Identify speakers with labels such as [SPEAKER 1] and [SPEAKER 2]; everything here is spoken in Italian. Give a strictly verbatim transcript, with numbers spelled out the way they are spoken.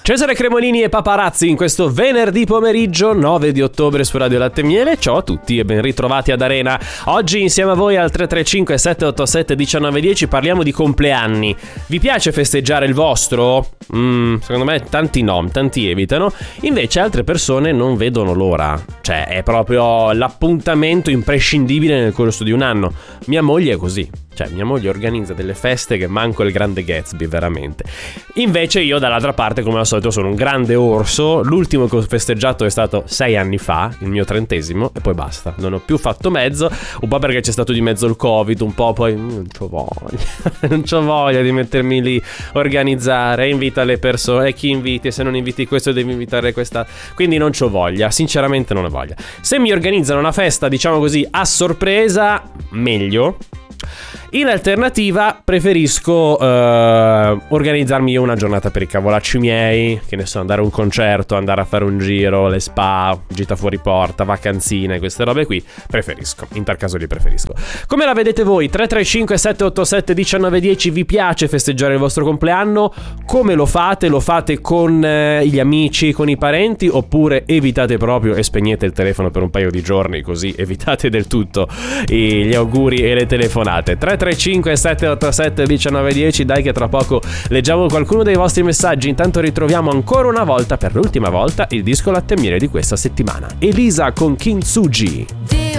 [SPEAKER 1] Cesare Cremolini e Paparazzi in questo venerdì pomeriggio nove di ottobre su Radio Latte e Miele. Ciao a tutti e ben ritrovati ad Arena. Oggi insieme a voi al tre tre cinque sette otto sette uno nove uno zero parliamo di compleanni. Vi piace festeggiare il vostro? Mm, secondo me tanti no, tanti evitano. Invece altre persone non vedono l'ora. Cioè è proprio l'appuntamento imprescindibile nel corso di un anno. Mia moglie è così. Cioè mia moglie organizza delle feste che manco il grande Gatsby, veramente. Invece io dall'altra parte, come al solito, sono un grande orso. L'ultimo che ho festeggiato è stato sei anni fa, il mio trentesimo, e poi basta. Non ho più fatto mezzo, un po' perché c'è stato di mezzo il Covid, un po' poi non c'ho voglia. Non c'ho voglia di mettermi lì, organizzare, invita le persone, e chi inviti, e se non inviti questo devi invitare questa. Quindi non c'ho voglia, sinceramente non ho voglia. Se mi organizzano una festa, diciamo così, a sorpresa, meglio. In alternativa preferisco eh, organizzarmi io una giornata per i cavolacci miei, che ne so, andare a un concerto, andare a fare un giro, le spa, gita fuori porta, vacanzine, queste robe qui, preferisco, in tal caso li preferisco. Come la vedete voi? tre tre cinque sette otto sette uno nove uno zero, vi piace festeggiare il vostro compleanno? Come lo fate? Lo fate con eh, gli amici, con i parenti, oppure evitate proprio e spegnete il telefono per un paio di giorni, così evitate del tutto i, gli auguri e le telefonate? tre tre cinque sette otto sette uno nove uno zero, dai che tra poco leggiamo qualcuno dei vostri messaggi. Intanto ritroviamo ancora una volta, per l'ultima volta, il disco Latte e Miele di questa settimana. Elisa con Kintsugi.